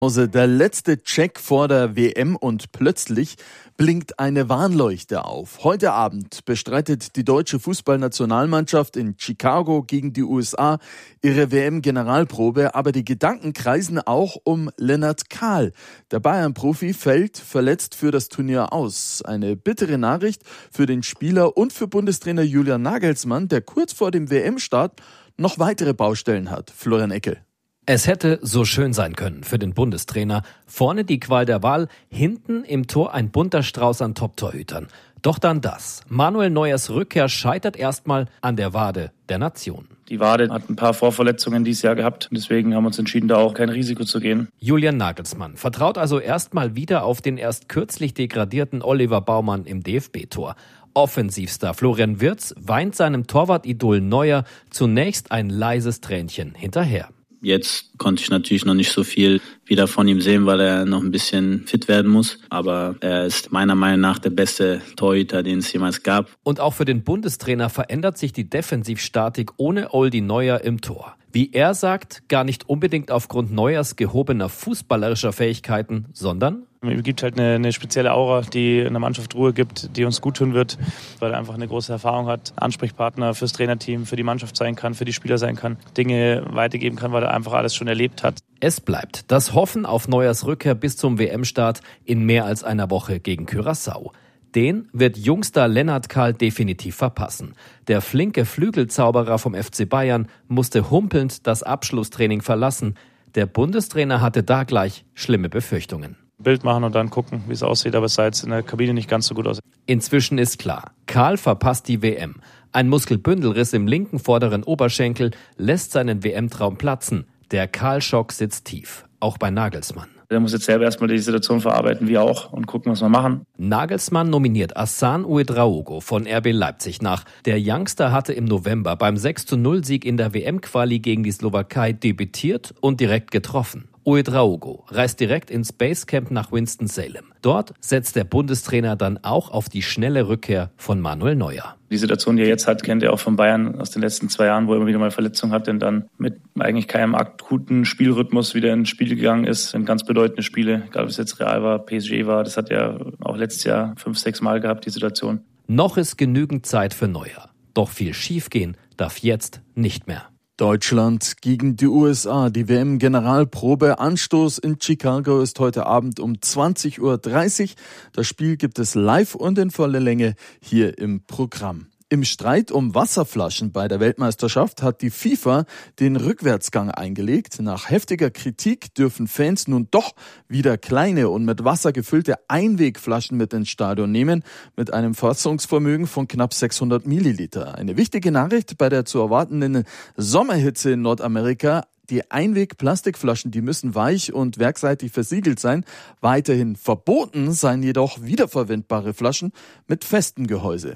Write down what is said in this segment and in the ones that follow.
Also der letzte Check vor der WM und plötzlich blinkt eine Warnleuchte auf. Heute Abend bestreitet die deutsche Fußballnationalmannschaft in Chicago gegen die USA ihre WM-Generalprobe, aber die Gedanken kreisen auch um Lennart Kahl. Der Bayern-Profi fällt verletzt für das Turnier aus. Eine bittere Nachricht für den Spieler und für Bundestrainer Julian Nagelsmann, der kurz vor dem WM-Start noch weitere Baustellen hat. Florian Eckel. Es hätte so schön sein können für den Bundestrainer. Vorne die Qual der Wahl, hinten im Tor ein bunter Strauß an Top-Torhütern. Doch dann das. Manuel Neuers Rückkehr scheitert erstmal an der Wade der Nation. Die Wade hat ein paar Vorverletzungen dieses Jahr gehabt. Deswegen haben wir uns entschieden, da auch kein Risiko zu gehen. Julian Nagelsmann vertraut also erstmal wieder auf den erst kürzlich degradierten Oliver Baumann im DFB-Tor. Offensivstar Florian Wirtz weint seinem Torwart-Idol Neuer zunächst ein leises Tränchen hinterher. Jetzt konnte ich natürlich noch nicht so viel wieder von ihm sehen, weil er noch ein bisschen fit werden muss. Aber er ist meiner Meinung nach der beste Torhüter, den es jemals gab. Und auch für den Bundestrainer verändert sich die Defensivstatik ohne Oldi Neuer im Tor. Wie er sagt, gar nicht unbedingt aufgrund Neuers gehobener fußballerischer Fähigkeiten, sondern Es gibt halt eine spezielle Aura, die in der Mannschaft Ruhe gibt, die uns gut tun wird, weil er einfach eine große Erfahrung hat, Ansprechpartner fürs Trainerteam, für die Mannschaft sein kann, für die Spieler sein kann, Dinge weitergeben kann, weil er einfach alles schon erlebt hat. Es bleibt das Hoffen auf Neuers Rückkehr bis zum WM-Start in mehr als einer Woche gegen Curaçao. Den wird Jungstar Lennart Kahl definitiv verpassen. Der flinke Flügelzauberer vom FC Bayern musste humpelnd das Abschlusstraining verlassen. Der Bundestrainer hatte da gleich schlimme Befürchtungen. Bild machen und dann gucken, wie es aussieht, aber es sah jetzt in der Kabine nicht ganz so gut aus. Inzwischen ist klar, Kahl verpasst die WM. Ein Muskelbündelriss im linken vorderen Oberschenkel lässt seinen WM-Traum platzen. Der Kahl-Schock sitzt tief, auch bei Nagelsmann. Der muss jetzt selber erstmal die Situation verarbeiten, wir auch, und gucken, was wir machen. Nagelsmann nominiert Hassan Ouedraogo von RB Leipzig nach. Der Youngster hatte im November beim 6:0-Sieg in der WM-Quali gegen die Slowakei debütiert und direkt getroffen. Ouedraogo reist direkt ins Basecamp nach Winston-Salem. Dort setzt der Bundestrainer dann auch auf die schnelle Rückkehr von Manuel Neuer. Die Situation, die er jetzt hat, kennt er auch von Bayern aus den letzten 2 Jahren, wo er immer wieder mal Verletzungen hat und dann mit eigentlich keinem akuten Spielrhythmus wieder ins Spiel gegangen ist. In ganz bedeutende Spiele, egal ob es jetzt Real war, PSG war, das hat er auch letztes Jahr 5-6 Mal gehabt, die Situation. Noch ist genügend Zeit für Neuer. Doch viel schiefgehen darf jetzt nicht mehr. Deutschland gegen die USA. Die WM-Generalprobe. Anstoß in Chicago ist heute Abend um 20:30 Uhr. Das Spiel gibt es live und in voller Länge hier im Programm. Im Streit um Wasserflaschen bei der Weltmeisterschaft hat die FIFA den Rückwärtsgang eingelegt. Nach heftiger Kritik dürfen Fans nun doch wieder kleine und mit Wasser gefüllte Einwegflaschen mit ins Stadion nehmen, mit einem Fassungsvermögen von knapp 600 Milliliter. Eine wichtige Nachricht bei der zu erwartenden Sommerhitze in Nordamerika. Die Einweg-Plastikflaschen, die müssen weich und werkseitig versiegelt sein. Weiterhin verboten seien jedoch wiederverwendbare Flaschen mit festem Gehäuse.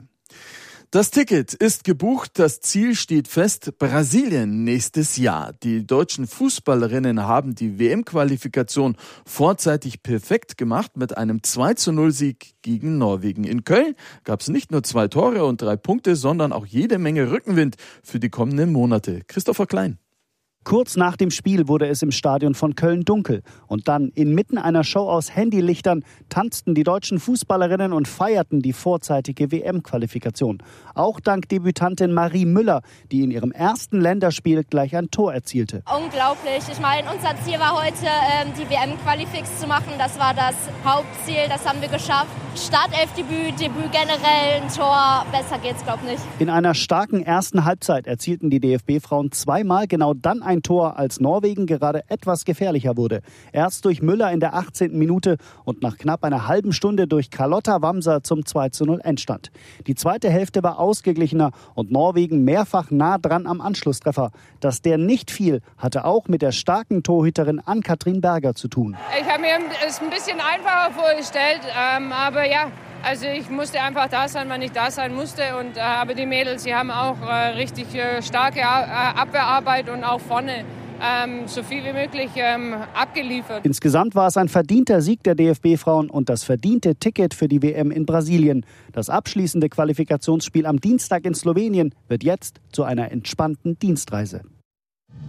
Das Ticket ist gebucht, das Ziel steht fest, Brasilien nächstes Jahr. Die deutschen Fußballerinnen haben die WM-Qualifikation vorzeitig perfekt gemacht mit einem 2:0-Sieg gegen Norwegen. In Köln gab es nicht nur 2 Tore und 3 Punkte, sondern auch jede Menge Rückenwind für die kommenden Monate. Christopher Klein. Kurz nach dem Spiel wurde es im Stadion von Köln dunkel. Und dann, inmitten einer Show aus Handylichtern, tanzten die deutschen Fußballerinnen und feierten die vorzeitige WM-Qualifikation. Auch dank Debütantin Marie Müller, die in ihrem ersten Länderspiel gleich ein Tor erzielte. Unglaublich. Ich meine, unser Ziel war heute, die WM-Qualifix zu machen. Das war das Hauptziel, das haben wir geschafft. Startelfdebüt, Debüt generell, ein Tor. Besser geht's, glaube ich, nicht. In einer starken ersten Halbzeit erzielten die DFB-Frauen zweimal genau dann ein Tor, als Norwegen gerade etwas gefährlicher wurde. Erst durch Müller in der 18. Minute und nach knapp einer halben Stunde durch Carlotta Wamser zum 2:0 Endstand. Die zweite Hälfte war ausgeglichener und Norwegen mehrfach nah dran am Anschlusstreffer. Dass der nicht fiel, hatte auch mit der starken Torhüterin Ann-Kathrin Berger zu tun. Ich habe mir es ein bisschen einfacher vorgestellt, aber ja, also ich musste einfach da sein, wann ich da sein musste. Aber die Mädels, die haben auch richtig starke Abwehrarbeit und auch vorne so viel wie möglich abgeliefert. Insgesamt war es ein verdienter Sieg der DFB-Frauen und das verdiente Ticket für die WM in Brasilien. Das abschließende Qualifikationsspiel am Dienstag in Slowenien wird jetzt zu einer entspannten Dienstreise.